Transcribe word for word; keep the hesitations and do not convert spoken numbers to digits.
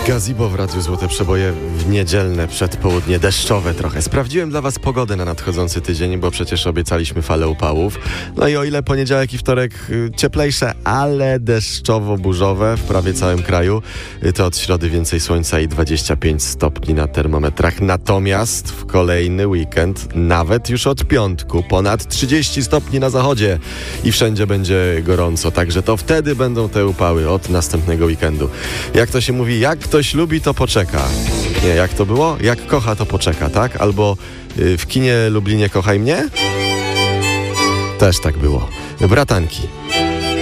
Gazebo w Radiu Złote Przeboje w niedzielne przedpołudnie, deszczowe trochę. Sprawdziłem dla Was pogodę na nadchodzący tydzień, bo przecież obiecaliśmy falę upałów. No i o ile poniedziałek i wtorek y, cieplejsze, ale deszczowo-burzowe w prawie całym kraju, y, to od środy więcej słońca i dwadzieścia pięć stopni na termometrach. Natomiast w kolejny weekend, nawet już od piątku, ponad trzydzieści stopni na zachodzie i wszędzie będzie gorąco. Także to wtedy będą te upały od następnego weekendu. Jak to się mówi, jak ktoś lubi, to poczeka. Nie, jak to było? Jak kocha, to poczeka, tak? Albo y, w kinie Lublinie kochaj mnie? Też tak było. Bratanki.